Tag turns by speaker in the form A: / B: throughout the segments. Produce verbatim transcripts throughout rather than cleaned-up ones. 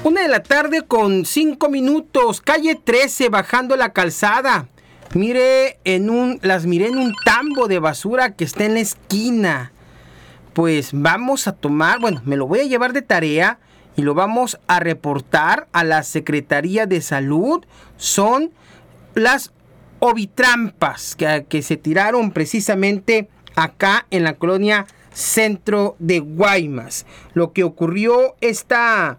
A: Una de la tarde con cinco minutos, calle trece, bajando la calzada. Mire, en un, las miré en un tambo de basura que está en la esquina. Pues vamos a tomar, bueno, me lo voy a llevar de tarea y lo vamos a reportar a la Secretaría de Salud. Son las ovitrampas que, que se tiraron precisamente acá en la colonia Centro de Guaymas. Lo que ocurrió esta...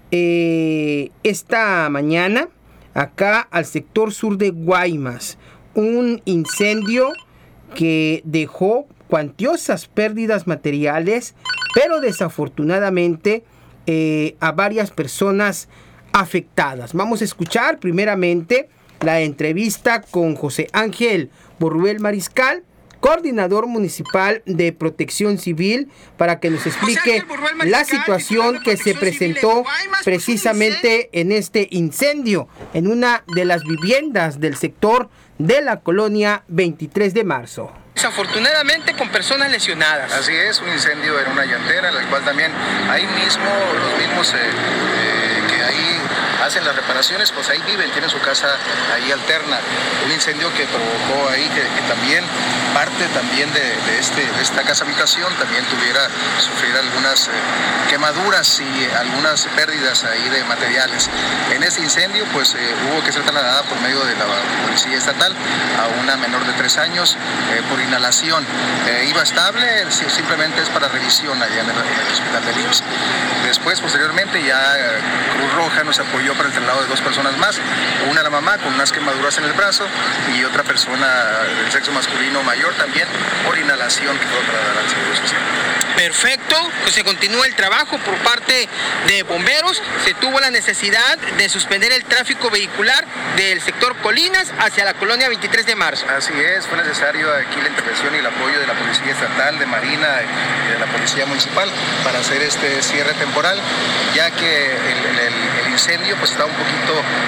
A: Eh, esta mañana acá al sector sur de Guaymas, un incendio que dejó cuantiosas pérdidas materiales, pero desafortunadamente eh, a varias personas afectadas. Vamos a escuchar primeramente la entrevista con José Ángel Burruel Mariscal, coordinador municipal de Protección Civil, para que nos explique la situación que se presentó precisamente en este incendio en una de las viviendas del sector de la colonia veintitrés de marzo.
B: Desafortunadamente con personas lesionadas.
C: Así es, un incendio en una llantera, en la cual también ahí mismo los mismos eh, eh, que ahí hacen las reparaciones, pues ahí viven, tienen su casa ahí alterna. Un incendio que provocó ahí que, que también parte también de, de, este, de esta casa habitación también tuviera sufrir algunas eh, quemaduras y algunas pérdidas ahí de materiales. En este incendio pues eh, hubo que ser trasladada por medio de la policía estatal a una menor de tres años eh, por inhalación. Eh, iba estable, simplemente es para revisión allá en el, en el hospital del I M S S. Después, posteriormente, ya Cruz Roja nos apoyó para el traslado de dos personas más, una la mamá con unas quemaduras en el brazo y otra persona del sexo masculino mayor también por inhalación que fue trasladada al Seguro Social.
B: Perfecto, pues se continúa el trabajo por parte de bomberos. Se tuvo la necesidad de suspender el tráfico vehicular del sector Colinas hacia la colonia veintitrés de marzo.
C: Así es, fue necesario aquí la intervención y el apoyo de la Policía Estatal, de Marina y de la Policía Municipal para hacer este cierre temporal, ya que el, el, el incendio pues estaba un poquito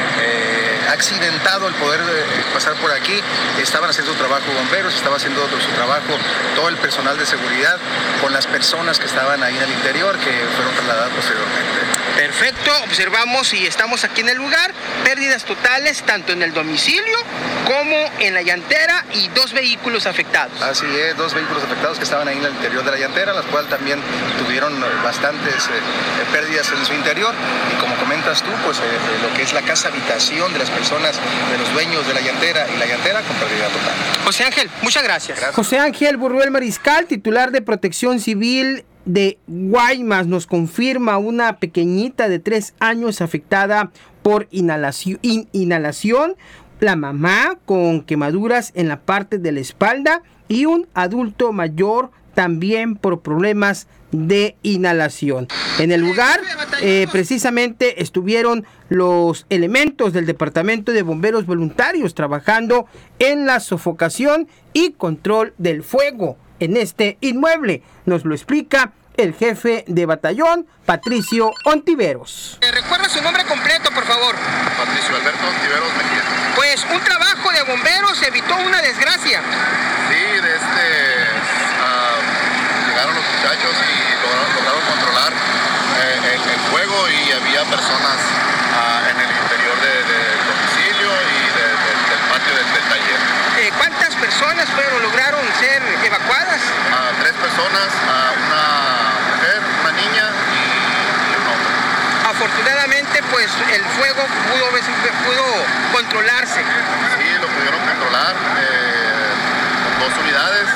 C: eh, accidentado el poder eh, pasar por aquí. Estaban haciendo su trabajo bomberos, estaba haciendo su trabajo todo el personal de seguridad con las personas que estaban ahí en el interior que fueron trasladadas posteriormente.
B: Perfecto, observamos y estamos aquí en el lugar, pérdidas totales tanto en el domicilio como en la llantera y dos vehículos afectados.
C: Así es, dos vehículos afectados que estaban ahí en el interior de la llantera, las cuales también tuvieron bastantes eh, pérdidas en su interior y como comentas tú, pues eh, lo que es la casa habitación de las personas, de los dueños de la llantera y la llantera con pérdida total.
B: José Ángel, muchas gracias.
A: gracias. José Ángel Burruel Mariscal, titular de Protección Civil de Guaymas, nos confirma una pequeñita de tres años afectada por inhalación, in, inhalación, la mamá con quemaduras en la parte de la espalda y un adulto mayor también por problemas de inhalación. En el lugar eh, precisamente estuvieron los elementos del Departamento de Bomberos Voluntarios trabajando en la sofocación y control del fuego en este inmueble. Nos lo explica el jefe de batallón, Patricio Ontiveros.
B: ¿Recuerda su nombre completo, por favor?
D: Patricio Alberto Ontiveros Mejía.
B: Pues un trabajo de bomberos evitó una desgracia.
D: Sí, de este, uh, llegaron los muchachos y lograron, lograron controlar eh, el, el fuego y había personas uh, en el interior de, de, del domicilio y de, de, del patio del, del taller.
B: Eh, ¿Cuántas personas fueron, lograron ser evacuadas?
D: Uh, tres personas, uh, una mujer, una niña y, y un hombre.
B: Afortunadamente, pues el fuego pudo, pudo controlarse.
D: Sí, lo pudieron controlar eh, con dos unidades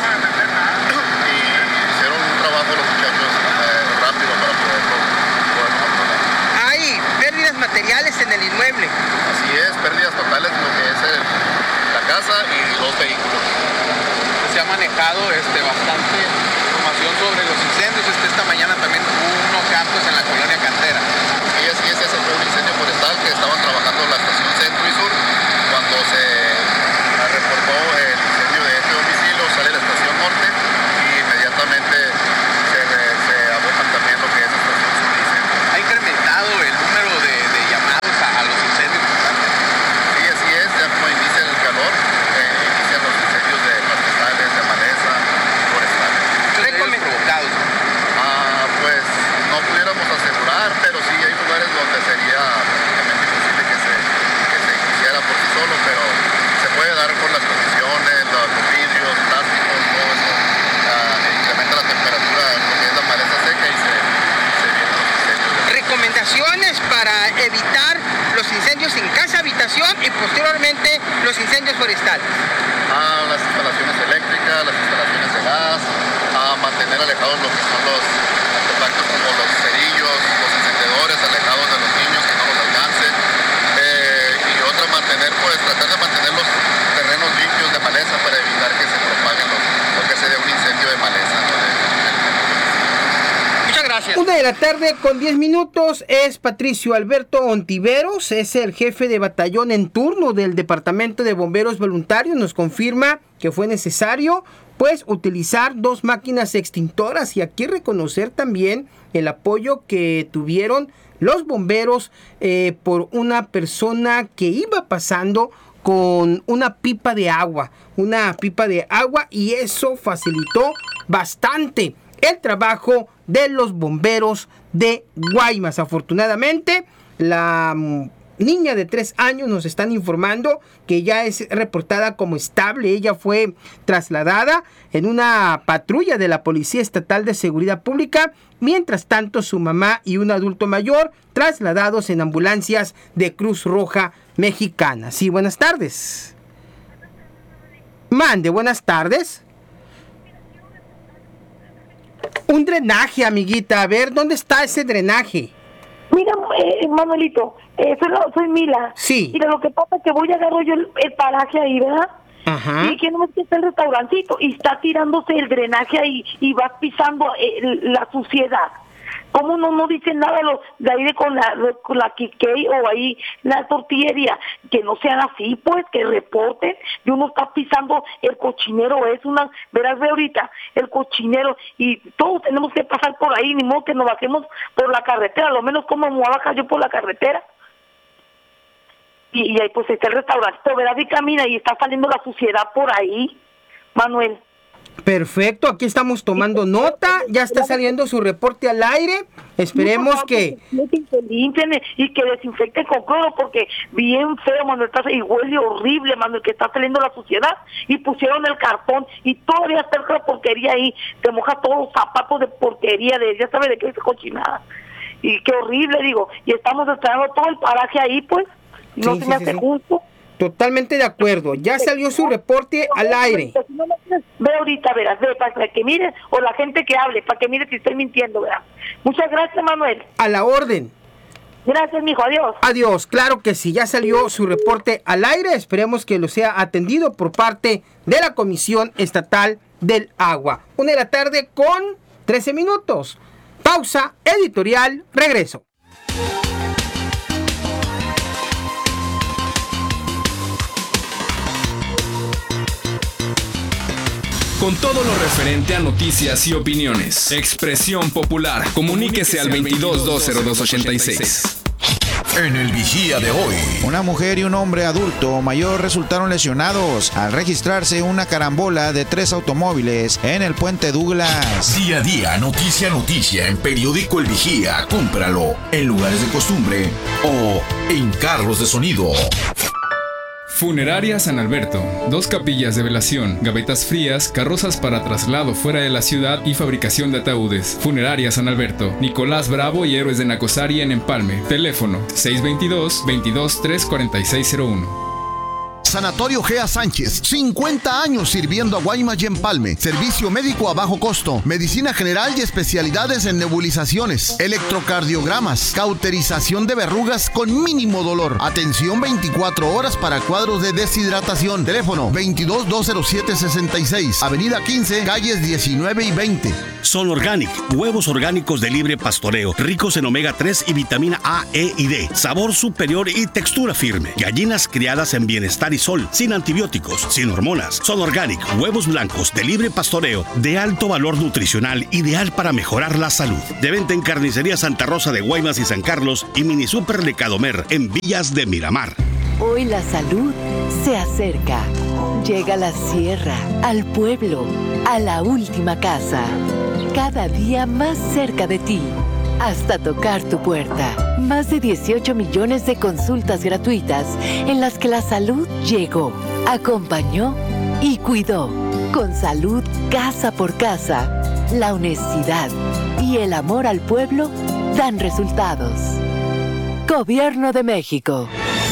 D: y hicieron un trabajo los muchachos eh, rápido para poderlo, poderlo controlar.
B: Hay pérdidas materiales en el inmueble.
D: Así es, pérdidas totales en lo que es el, la casa y dos vehículos.
E: Se ha manejado este, bastante información sobre los incendios. Este, esta mañana también hubo unos campos en la colonia Cantera.
D: Sí, así es, ese fue un incendio forestal que estaban trabajando la estación Centro y Sur. Cuando se reportó el incendio de este domicilio, sale la estación Norte y inmediatamente se, se abocan también lo que es la estación Sur de incendio.
E: ¿Ha incrementado el número de, de llamados a, a los incendios?
D: Sí, así es, ya como inicia el calor, eh, inician los incendios de pastizales, de maleza, forestales.
E: ¿Muchos de ellos provocados?
D: Ah, pues no pudiéramos
B: recomendaciones para evitar los incendios en casa, habitación y posteriormente los incendios forestales?
D: A las instalaciones eléctricas, las instalaciones de gas, a mantener alejados lo que son los artefactos como los cerillos, los encendedores, alejados de los niños que no los alcancen. Eh, y otra, mantener, pues, tratar de mantener los terrenos limpios de maleza para evitar que se propaguen los, o que se dé un incendio de maleza, ¿no? De,
B: Muchas gracias.
A: Una de la tarde con diez minutos es Patricio Alberto Ontiveros, es el jefe de batallón en turno del Departamento de Bomberos Voluntarios. Nos confirma que fue necesario pues utilizar dos máquinas extintoras y aquí reconocer también el apoyo que tuvieron los bomberos eh, por una persona que iba pasando con una pipa de agua, una pipa de agua y eso facilitó bastante el trabajo de los bomberos de Guaymas. Afortunadamente, la mm, niña de tres años nos están informando que ya es reportada como estable. Ella fue trasladada en una patrulla de la Policía Estatal de Seguridad Pública. Mientras tanto, su mamá y un adulto mayor trasladados en ambulancias de Cruz Roja Mexicana. Sí, buenas tardes. Mande, buenas tardes. Un drenaje, amiguita. A ver, ¿dónde está ese drenaje?
F: Mira, eh, Manuelito, eh, soy, soy Mila.
A: Sí.
F: Mira, lo que pasa es que voy a agarrar yo el, el paraje ahí, ¿verdad?
A: Ajá.
F: Y que no es que está el restaurancito y está tirándose el drenaje ahí y vas pisando eh, la suciedad. ¿Cómo no no dicen nada los de ahí de con la con la Kikei o ahí la tortillería? Que no sean así, pues, que reporten. Y uno está pisando el cochinero, es una, verás, ve ahorita, el cochinero, y todos tenemos que pasar por ahí, ni modo que nos bajemos por la carretera, a lo menos como me voy a bajar yo por la carretera. Y, y ahí pues está el restaurante, verás, y camina y está saliendo la suciedad por ahí, Manuel.
A: Perfecto, aquí estamos tomando nota, ya está saliendo su reporte al aire, esperemos que...
F: Que limpien y que desinfecten con cloro, porque bien feo, Manuel, está, y huele horrible, Manuel, que está saliendo la suciedad, y pusieron el cartón, y todavía está la porquería ahí, te moja todos los zapatos de porquería, de ya sabes de qué es cochinada, y qué horrible, digo, y estamos estrenando todo el paraje ahí, pues, y no
A: Sí,
F: se
A: sí,
F: me
A: sí,
F: hace
A: sí.
F: justo.
A: Totalmente de acuerdo, ya salió su reporte al aire.
F: Ve ahorita, verás, ve, para que mire, o la gente que hable, para que mire si estoy mintiendo, verás. Muchas gracias, Manuel.
A: A la orden.
F: Gracias, mijo, adiós.
A: Adiós, claro que sí, ya salió su reporte al aire, esperemos que lo sea atendido por parte de la Comisión Estatal del Agua. Una de la tarde con trece minutos. Pausa editorial, regreso.
G: Con todo lo referente a noticias y opiniones. Expresión Popular. Comuníquese al veintidós dos cero dos ochenta y seis.
H: En el Vigía de hoy,
I: una mujer y un hombre adulto mayor resultaron lesionados al registrarse una carambola de tres automóviles en el puente Douglas.
H: Día a día, noticia a noticia en Periódico El Vigía. Cómpralo en lugares de costumbre o en carros de sonido.
G: Funeraria San Alberto. Dos capillas de velación, gavetas frías, carrozas para traslado fuera de la ciudad y fabricación de ataúdes. Funeraria San Alberto. Nicolás Bravo y Héroes de Nacosari en Empalme. Teléfono seis veintidós, veintidós tres cuarenta y seis cero uno.
J: Sanatorio Gea Sánchez, cincuenta años sirviendo a Guaymas y Empalme. Servicio médico a bajo costo, medicina general y especialidades en nebulizaciones, electrocardiogramas, cauterización de verrugas con mínimo dolor. Atención veinticuatro horas para cuadros de deshidratación. Teléfono veintidós dos cero siete sesenta y seis, Avenida quince, calles diecinueve y veinte.
K: Sol Organic, huevos orgánicos de libre pastoreo, ricos en omega tres y vitamina A, E y D. Sabor superior y textura firme. Gallinas criadas en bienestar y sol, sin antibióticos, sin hormonas. Sol Organic, huevos blancos de libre pastoreo, de alto valor nutricional, ideal para mejorar la salud. De venta en Carnicería Santa Rosa de Guaymas y San Carlos y Mini Super Lecadomer en Villas de Miramar.
L: Hoy la salud se acerca. Llega a la sierra, al pueblo, a la última casa. Cada día más cerca de ti, hasta tocar tu puerta. Más de dieciocho millones de consultas gratuitas en las que la salud llegó, acompañó y cuidó. Con salud casa por casa, la honestidad y el amor al pueblo dan resultados. Gobierno de México.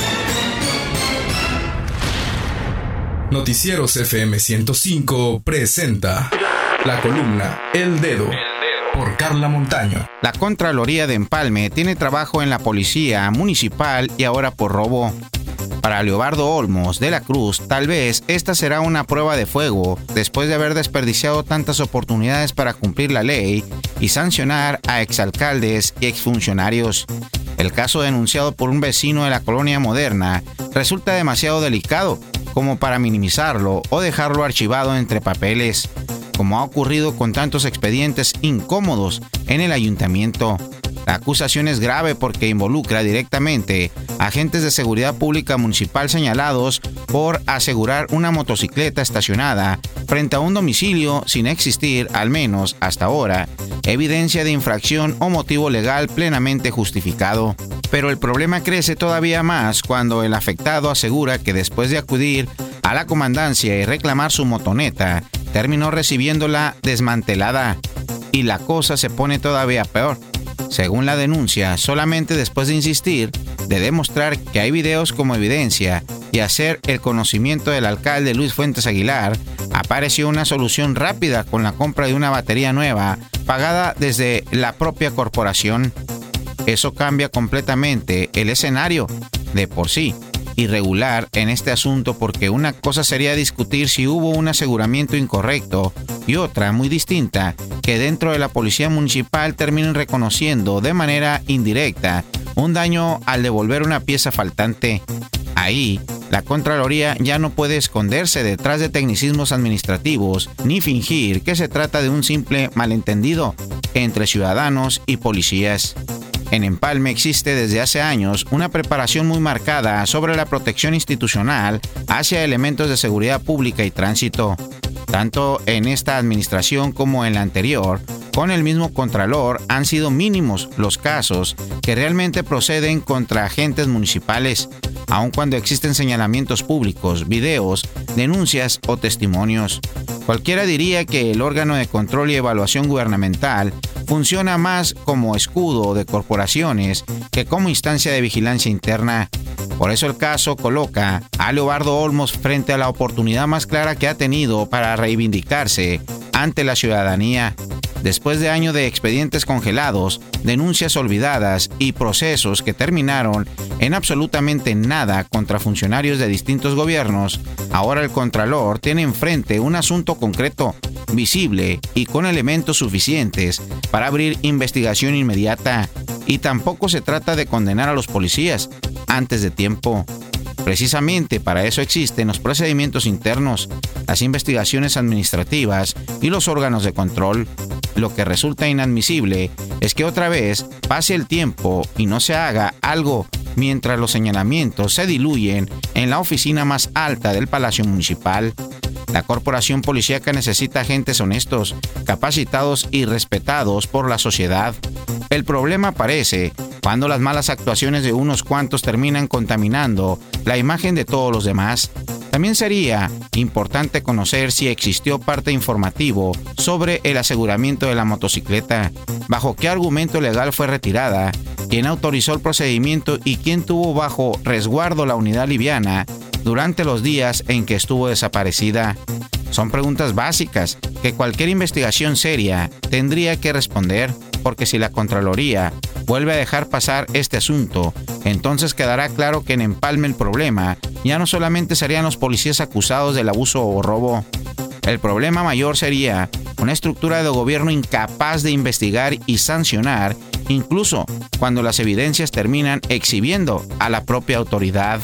M: Noticieros F M ciento cinco presenta la columna El Dedo por Carla Montaño.
I: La Contraloría de Empalme tiene trabajo en la Policía Municipal y ahora por robo. Para Leobardo Olmos de la Cruz, tal vez esta será una prueba de fuego después de haber desperdiciado tantas oportunidades para cumplir la ley y sancionar a exalcaldes y exfuncionarios. El caso denunciado por un vecino de la Colonia Moderna resulta demasiado delicado como para minimizarlo o dejarlo archivado entre papeles, como ha ocurrido con tantos expedientes incómodos en el ayuntamiento. La acusación es grave porque involucra directamente a agentes de seguridad pública municipal señalados por asegurar una motocicleta estacionada frente a un domicilio sin existir, al menos hasta ahora, evidencia de infracción o motivo legal plenamente justificado. Pero el problema crece todavía más cuando el afectado asegura que después de acudir a la comandancia y reclamar su motoneta, terminó recibiéndola desmantelada. Y la cosa se pone todavía peor. Según la denuncia, solamente después de insistir, de demostrar que hay videos como evidencia y hacer el conocimiento del alcalde Luis Fuentes Aguilar, apareció una solución rápida con la compra de una batería nueva pagada desde la propia corporación. Eso cambia completamente el escenario, de por sí irregular en este asunto, porque una cosa sería discutir si hubo un aseguramiento incorrecto y otra, muy distinta, que dentro de la policía municipal terminen reconociendo de manera indirecta un daño al devolver una pieza faltante. Ahí, la Contraloría ya no puede esconderse detrás de tecnicismos administrativos ni fingir que se trata de un simple malentendido entre ciudadanos y policías. En Empalme existe desde hace años una preparación muy marcada sobre la protección institucional hacia elementos de seguridad pública y tránsito. Tanto en esta administración como en la anterior, con el mismo Contralor, han sido mínimos los casos que realmente proceden contra agentes municipales, aun cuando existen señalamientos públicos, videos, denuncias o testimonios. Cualquiera diría que el órgano de control y evaluación gubernamental funciona más como escudo de corporaciones que como instancia de vigilancia interna. Por eso el caso coloca a Leobardo Olmos frente a la oportunidad más clara que ha tenido para reivindicarse ante la ciudadanía. Después de años de expedientes congelados, denuncias olvidadas y procesos que terminaron en absolutamente nada contra funcionarios de distintos gobiernos, ahora el Contralor tiene enfrente un asunto concreto, visible y con elementos suficientes para abrir investigación inmediata. Y tampoco se trata de condenar a los policías antes de tiempo. Precisamente para eso existen los procedimientos internos, las investigaciones administrativas y los órganos de control. Lo que resulta inadmisible es que otra vez pase el tiempo y no se haga algo mientras los señalamientos se diluyen en la oficina más alta del Palacio Municipal. La corporación policíaca necesita agentes honestos, capacitados y respetados por la sociedad. El problema aparece cuando las malas actuaciones de unos cuantos terminan contaminando la imagen de todos los demás. También sería importante conocer si existió parte informativo sobre el aseguramiento de la motocicleta, bajo qué argumento legal fue retirada, quién autorizó el procedimiento y quién tuvo bajo resguardo la unidad liviana durante los días en que estuvo desaparecida. Son preguntas básicas que cualquier investigación seria tendría que responder, porque si la Contraloría vuelve a dejar pasar este asunto, entonces quedará claro que en Empalme el problema ya no solamente serían los policías acusados del abuso o robo. El problema mayor sería una estructura de gobierno incapaz de investigar y sancionar, incluso cuando las evidencias terminan exhibiendo a la propia autoridad.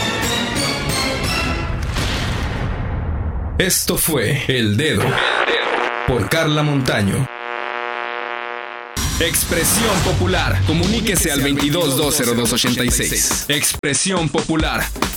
M: Esto fue El Dedo por Carla Montaño. Expresión Popular. Comuníquese al veintidós dos cero dos ochenta y seis. Expresión Popular.